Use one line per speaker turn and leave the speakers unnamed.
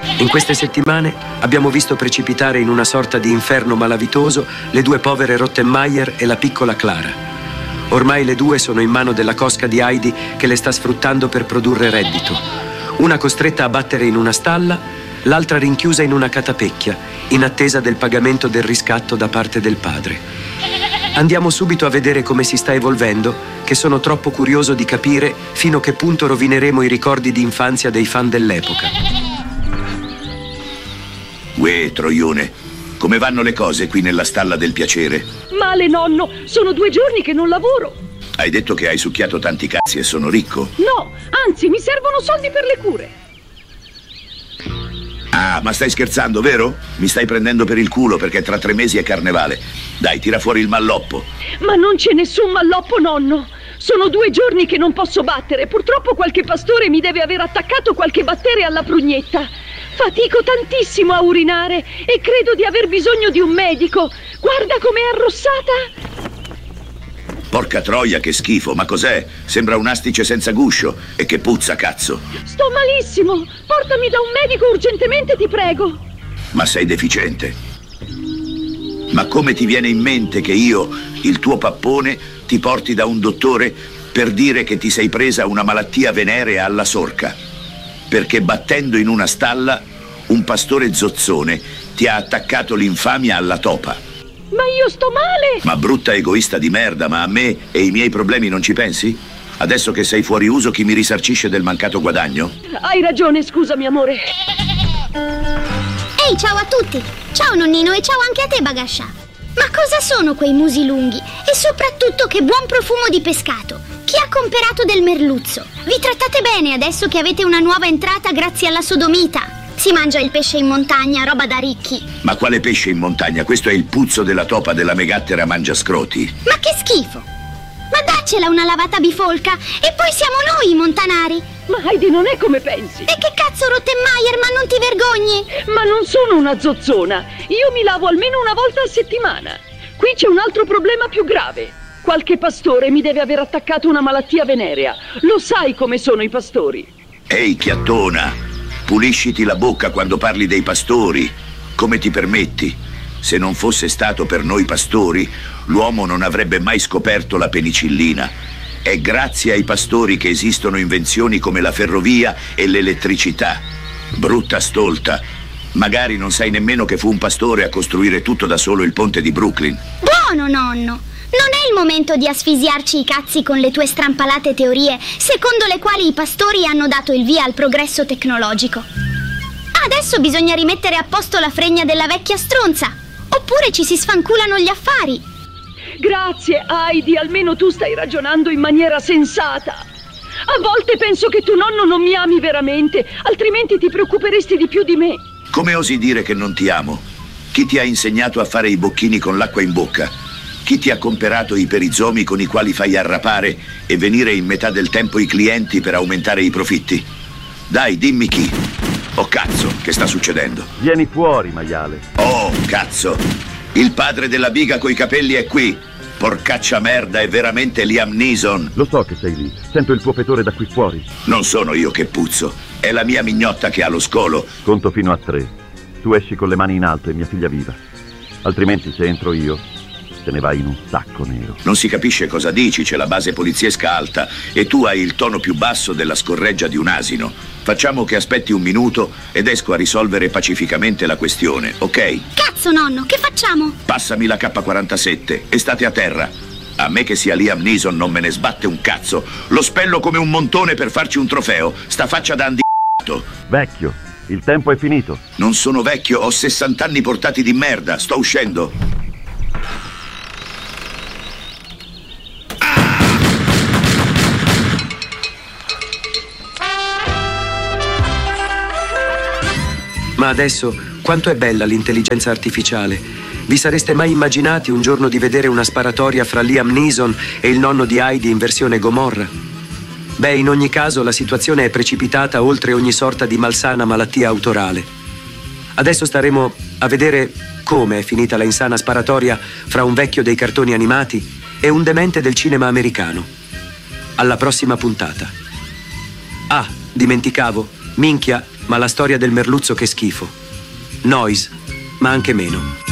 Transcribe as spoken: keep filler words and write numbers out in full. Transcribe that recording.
In queste settimane abbiamo visto precipitare in una sorta di inferno malavitoso le due povere Rottenmeier e la piccola Clara. Ormai le due sono in mano della cosca di Heidi che le sta sfruttando per produrre reddito. Una costretta a battere in una stalla, l'altra rinchiusa in una catapecchia, in attesa del pagamento del riscatto da parte del padre. Andiamo subito a vedere come si sta evolvendo, che sono troppo curioso di capire fino a che punto rovineremo i ricordi di infanzia dei fan dell'epoca.
Uè, troione, come vanno le cose qui nella stalla del piacere?
Male, nonno, sono due giorni che non lavoro.
Hai detto che hai succhiato tanti cazzi e sono ricco?
No, anzi, mi servono soldi per le cure.
Ah, ma stai scherzando, vero? Mi stai prendendo per il culo perché tra tre mesi è carnevale. Dai, tira fuori il malloppo.
Ma non c'è nessun malloppo, nonno. Sono due giorni che non posso battere. Purtroppo qualche pastore mi deve aver attaccato qualche batteria alla prugnetta. Fatico tantissimo a urinare e credo di aver bisogno di un medico. Guarda com'è arrossata.
Porca troia, che schifo, ma cos'è? Sembra un astice senza guscio. E che puzza, cazzo.
Sto malissimo. Portami da un medico urgentemente, ti prego.
Ma sei deficiente. Ma come ti viene in mente che io, il tuo pappone, ti porti da un dottore per dire che ti sei presa una malattia venerea alla sorca? Perché battendo in una stalla un pastore zozzone ti ha attaccato l'infamia alla topa.
Ma io sto male!
Ma brutta egoista di merda, ma a me e i miei problemi non ci pensi? Adesso che sei fuori uso, chi mi risarcisce del mancato guadagno?
Hai ragione, scusami amore.
Ehi, ciao a tutti! Ciao nonnino e ciao anche a te, Bagascià. Ma cosa sono quei musi lunghi? E soprattutto che buon profumo di pescato! Chi ha comperato del merluzzo? Vi trattate bene adesso che avete una nuova entrata grazie alla sodomita? Si mangia il pesce in montagna, roba da ricchi.
Ma quale pesce in montagna? Questo è il puzzo della topa della megattera mangiascroti.
Ma che schifo! Ma daccela una lavata bifolca e poi siamo noi i montanari.
Ma Heidi non è come pensi.
E che cazzo, Rottenmeier, ma non ti vergogni?
Ma non sono una zozzona. Io mi lavo almeno una volta a settimana. Qui c'è un altro problema più grave. Qualche pastore mi deve aver attaccato una malattia venerea. Lo sai come sono i pastori.
Ehi, chiattona, pulisciti la bocca quando parli dei pastori. Come ti permetti? Se non fosse stato per noi pastori, l'uomo non avrebbe mai scoperto la penicillina. È grazie ai pastori che esistono invenzioni come la ferrovia e l'elettricità. Brutta stolta. Magari non sai nemmeno che fu un pastore a costruire tutto da solo il ponte di Brooklyn.
Buono, nonno! Non è il momento di asfisiarci i cazzi con le tue strampalate teorie, secondo le quali i pastori hanno dato il via al progresso tecnologico. Adesso bisogna rimettere a posto la fregna della vecchia stronza, oppure ci si sfanculano gli affari.
Grazie, Heidi, almeno tu stai ragionando in maniera sensata. A volte penso che tuo nonno non mi ami veramente, altrimenti ti preoccuperesti di più di me.
Come osi dire che non ti amo? Chi ti ha insegnato a fare i bocchini con l'acqua in bocca? Chi ti ha comperato i perizomi con i quali fai arrapare e venire in metà del tempo i clienti per aumentare i profitti? Dai, dimmi chi. Oh, cazzo, che sta succedendo?
Vieni fuori, maiale.
Oh, cazzo. Il padre della biga coi capelli è qui. Porcaccia merda, è veramente Liam Neeson.
Lo so che sei lì. Sento il tuo fetore da qui fuori.
Non sono io che puzzo. È la mia mignotta che ha lo scolo.
Conto fino a tre. Tu esci con le mani in alto e mia figlia viva. Altrimenti, se entro io, te ne vai in un sacco nero.
Non si capisce cosa dici, c'è la base poliziesca alta e tu hai il tono più basso della scorreggia di un asino. Facciamo che aspetti un minuto ed esco a risolvere pacificamente la questione, ok?
Cazzo, nonno, che facciamo?
Passami la K quarantasette e state a terra. A me che sia Liam Neeson non me ne sbatte un cazzo. Lo spello come un montone per farci un trofeo. Sta faccia da andiato.
Vecchio, il tempo è finito.
Non sono vecchio, ho sessanta anni portati di merda. Sto uscendo.
Ma adesso, quanto è bella l'intelligenza artificiale. Vi sareste mai immaginati un giorno di vedere una sparatoria fra Liam Neeson e il nonno di Heidi in versione Gomorra? Beh, in ogni caso la situazione è precipitata oltre ogni sorta di malsana malattia autorale. Adesso staremo a vedere come è finita la insana sparatoria fra un vecchio dei cartoni animati e un demente del cinema americano. Alla prossima puntata. Ah, dimenticavo. Minchia, ma la storia del merluzzo che schifo. Noise, ma anche meno.